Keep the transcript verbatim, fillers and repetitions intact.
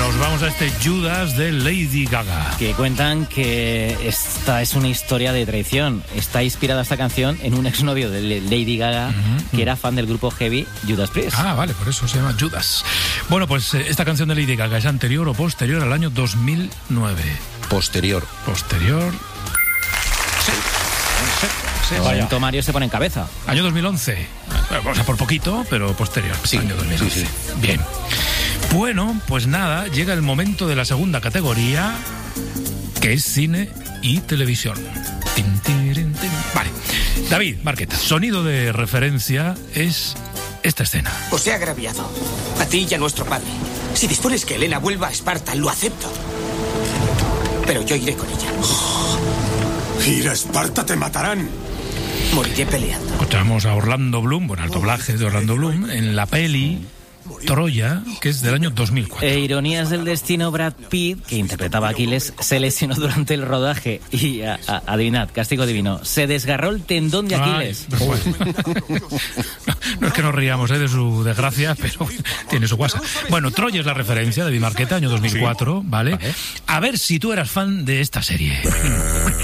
nos vamos a este Judas de Lady Gaga. Que cuentan que esta es una historia de traición. Está inspirada esta canción en un exnovio de Lady Gaga, uh-huh, que era fan del grupo heavy Judas Priest. Ah, vale, por eso se llama Judas. Bueno, pues eh, esta canción de Lady Gaga es anterior o posterior al año dos mil nueve. Posterior. Posterior. Sí. Sí, sí. Mario se pone en cabeza. Año dos mil once. O sea, por poquito, pero posterior. Sí, año dos mil once. Sí, sí. Bien. Bueno, pues nada, llega el momento de la segunda categoría, que es cine y televisión. Tin, tirin, tin. Vale. David Marqueta, sonido de referencia es esta escena. Os he agraviado. A ti y a nuestro padre. Si dispones que Helena vuelva a Esparta, lo acepto. Pero yo iré con ella. Oh, ir a Esparta te matarán. Moriré peleando. Encontramos a Orlando Bloom, bueno, el doblaje de Orlando Bloom, en la peli Troya, que es del año dos mil cuatro. E ironías del destino, Brad Pitt, que interpretaba a Aquiles, se lesionó durante el rodaje y, a, a, adivinad, castigo divino, se desgarró el tendón de Aquiles. Ay, bueno. no, no es que nos riamos eh, de su desgracia, pero tiene su guasa. Bueno, Troya es la referencia, David Marqueta, año dos mil cuatro, sí. ¿vale? ¿vale? A ver si tú eras fan de esta serie.